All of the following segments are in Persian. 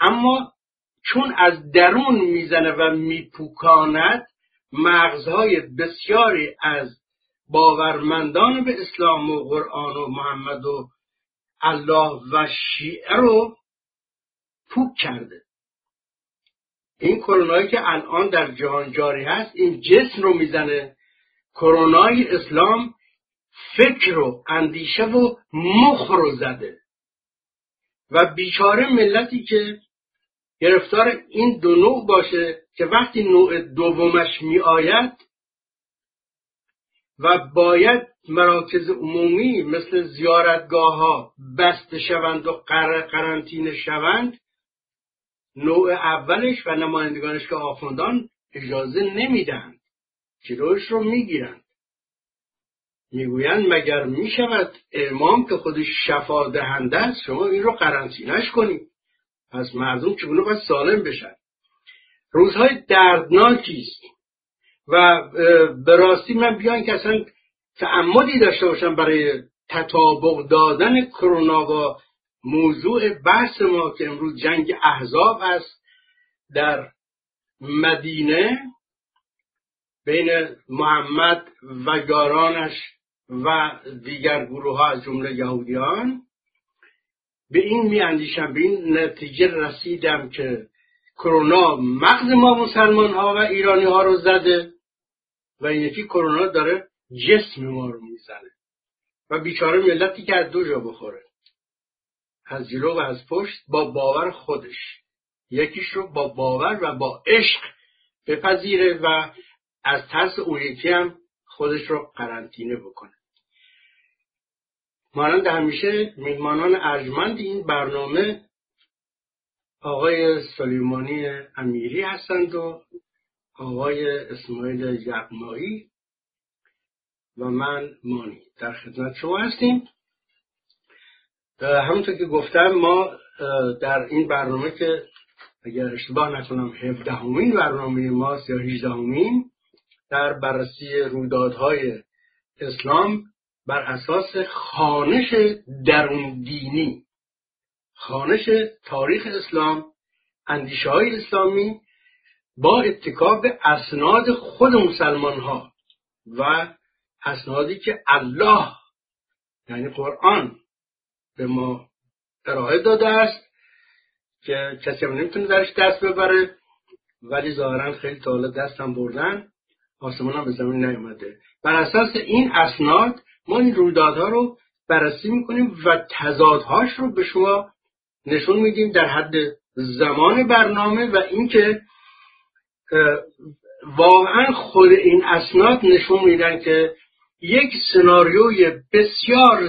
اما چون از درون میزنه و میپوکاند، مغزهای بسیاری از باورمندان به اسلام و قرآن و محمد و الله و شیعه رو پوک کرده. این کرونایی که الان در جهان جاری هست این جسم رو میزنه. کرونای اسلام فکر و اندیشه و مخ رو زده و بیچاره ملتی که گرفتار این دو نوع باشه که وقتی نوع دومش می آید و باید مراکز عمومی مثل زیارتگاه ها بسته شوند و قرنطینه شوند، نوع اولش و نمایندگانش که آخوندان اجازه نمیدن، جلوش رو میگیرن، میگویند مگر میشود امام که خودش شفا دهنده است شما این رو قرنطینه‌اش کنید؟ پس مردم چگونه باید سالم بشن؟ روزهای دردناکی است و به راستی من بیان که اصلا تعمدی داشته باشم برای تطابق دادن کرونا و موضوع بحث ما که امروز جنگ احزاب است در مدینه بین محمد و یارانش و دیگر گروه ها از جمله یهودیان، به این می اندیشم، به این نتیجه رسیدم که کرونا مغز ما مسلمان ها و ایرانی ها رو زده و این یکی کرونا داره جسم ما رو میزنه و بیچاره ملتی که از دو جا بخوره، از جلو و از پشت، با باور خودش. یکیش رو با باور و با عشق بپذیره و از ترس اون یکی هم خودش رو قرنطینه بکنه. مانند همیشه میهمانان ارجمند این برنامه آقای سلیمانی امیری هستند و آقای اسماعیل یغمایی و من مانی در خدمت شما هستیم. همونطور که گفتم ما در این برنامه که اگر اشتباه نکنم 17مین برنامه ماست یا 18مین، در بررسی رویدادهای اسلام بر اساس خوانش درون دینی، خوانش تاریخ اسلام، اندیشه های اسلامی با اتکا به اسناد خود مسلمان ها و اسنادی که الله یعنی قرآن به ما ارائه داده است که کسی هم نمیتونه درش دست ببره، ولی ظاهرا خیلی تا حالا دست هم بردن، آسمان هم به زمین نیومده. بر اساس این اسناد ما این رویدادها رو بررسی میکنیم و تضادهاش رو به شما نشون میدیم در حد زمان برنامه و اینکه واقعا خود این اسناد نشون میدن که یک سناریوی بسیار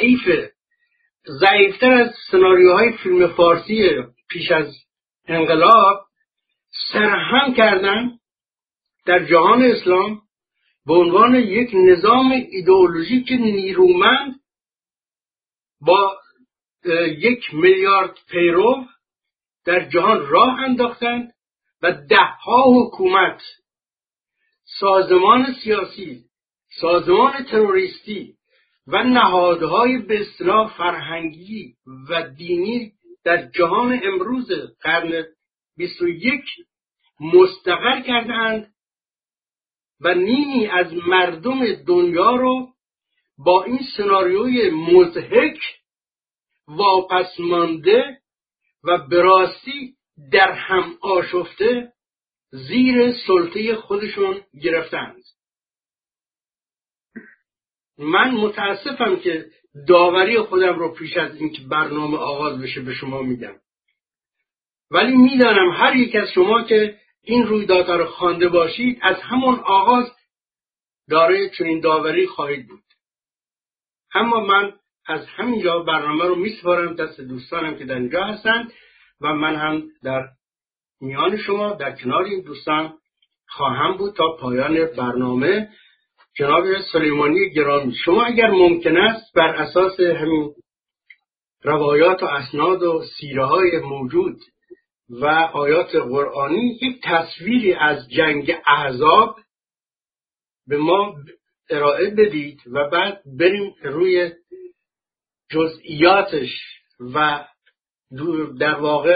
ضعیفتر از سناریوهای فیلم فارسی پیش از انقلاب سرهم کردن در جهان اسلام به عنوان یک نظام ایدئولوژیک نیرومند با 1 میلیارد پیرو در جهان راه انداختند و 10 حکومت، سازمان سیاسی، سازمان تروریستی و نهادهای به اصطلاح فرهنگی و دینی در جهان امروز قرن 21 مستقر کردند و نیمی از مردم دنیا رو با این سناریوی مضحک واپس مانده و به راستی در هم آشفته زیر سلطه خودشون گرفتند. من متاسفم که داوری خودم رو پیش از اینکه برنامه آغاز بشه به شما میگم، ولی میدانم هر یک از شما که این رویدادها رو خوانده باشید از همون آغاز دارای چنین داوری خواهید بود. اما من از همینجا برنامه رو میسپارم دست دوستانم که در اینجا هستند و من هم در میان شما در کنار این دوستان خواهم بود تا پایان برنامه. جناب سلیمانی گرامی، شما اگر ممکن است بر اساس همین روایات و اسناد و سیره های موجود و آیات قرآنی یک تصویری از جنگ احزاب به ما ارائه بدید و بعد بریم روی جزئیاتش و در واقع